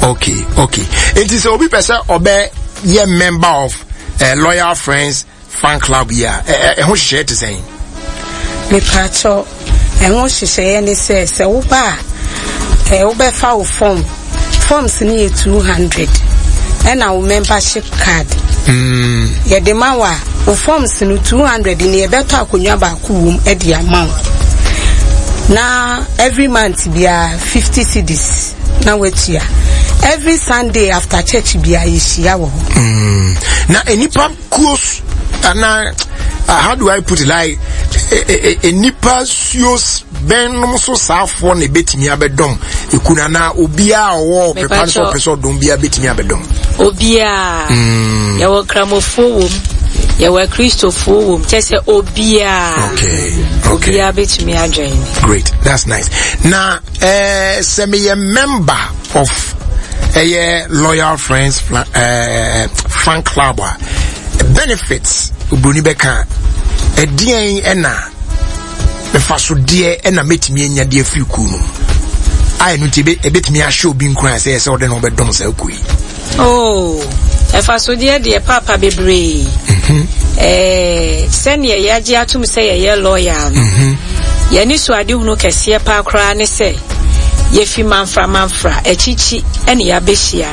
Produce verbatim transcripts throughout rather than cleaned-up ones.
Okay, okay. It is obi person obe ye member of uh, Loyal Friends fan club here. Eh who share to say? Me pacho e won hihye ni say say wo ba eh wo be fa wo form. Forms ni two hundred. And our membership card. Mm. Yeah, the mawa o forms no two hundred in a better akunya ba ku at the amount. Now every month be a fifty cedis. Now wait here. Every Sunday after church be a ishia wo. Mm. Now any pam close and uh, how do I put it, like a nipa sios ben no so sa for na betimi abedom ekuna na obia owo prepare for person don bia betimi abedom obia mm. ya wo kramofo wom ya wo kristofo wom chese obia okay okay obia betimi adwen. Great, that's nice. Now eh say me a member of a Loyal Friends uh, fan club benefits ubuni beka edien ena befaso de ena metimi enya de afiku no ai no tibe ebetimi ahye obi nkran say say ode no bedom sa akui. Oh efaso de de papa bebre mhm eh sene ye age atum say ye lawyer mhm ye ni so ade hunu kese pa kra ne say ye fi manfra manfra echichi ene ya behia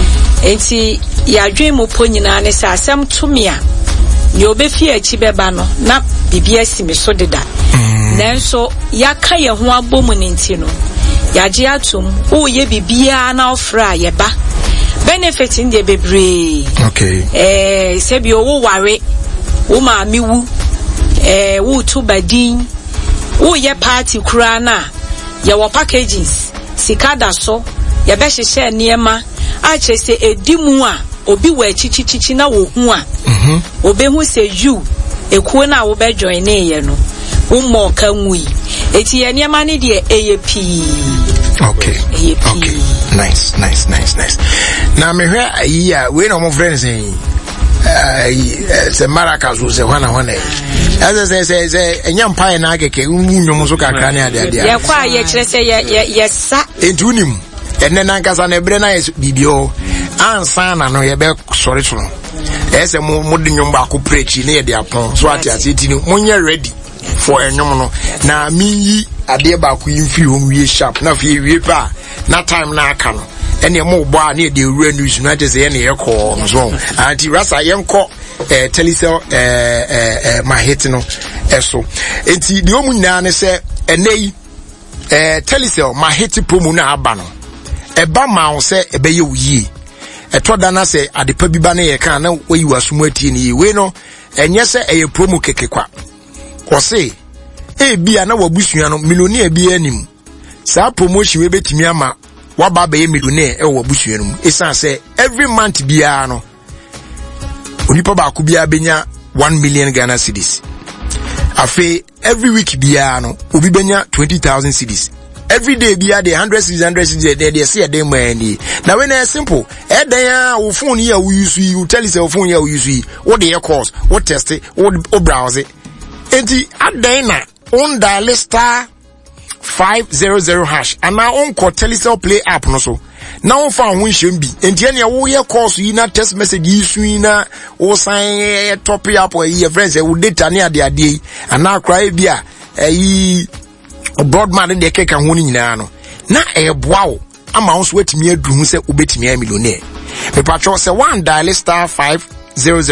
enti ya dwen mo ponyina ne say asem tumia ni obefi achi beba no na bibia simi so deda nanso yaka ye ho abomu nti no yaje atum o ye bibia na ofra ye ba benefit in the bebre. Okay. Eh sebi owo ware wo ma miwu eh wo to badin wo ye party kura na ye wo packages sikada so ye be hihye niema a chese edimu a obi wa chichichichi na wo hu a mhm obe hu se you ekuo na wo be join na ye no wo mo ka nwui eti ye niema ne de A A P. Okay. Okay. Nice, nice, nice, nice. Now me hwe ayi a we no mo friends say eh se maracas wo se hwana hwana as say say say enya mpa na ageke unwum so kakra ne ade ade ye kwa ye kire say ye ye sa entunim enne na nkasa na ebre na bibio ansa na no ye be sori so ese mo mo de nyom ba ko preach ne ye de apon so ati ati ti ni monye ready for enyom no na mi ade ba ko yimfi hom wie sharp na fi wie pa na time na aka no ene mo bo a na de wura news na je say ene ye ko so anti rasa yenko eh telecel eh eh my hit no eso enti de omu nyina ne se enei eh telecel my hit promo na aba no eba ma wo se ebe ye wuyi etoda na se adepa bi ba na ye kan na wayi wasumu atie ni we no enye se eye promo kekekwa ko se e bia na wabusua no millionaire bia anim sa promotion we betimi ama waba ba ye millionaire e wabusua no esan se every month bia no onipa ba ku bia benya one million Ghana cedis afi every week bia no obi benya twenty thousand cedis every day bia de one hundred cedis one hundred cedis dey dey say dey money na when is simple e dan a wo phone here we use you tell us your phone here we use what the course what test it what browse it enti adan na on dial star five hundred hash and now on call Telecel Play app no so now found win shembi enti ene wo ye course yi na text message yi su na o sign top up or your friends e wo data ne ade ade and now cry bia eh broadman de keka ho ni nyina no na e boa wo ama wo so wetimi aduru hu se obetimi a millionaire me patcho se one dial star five hundred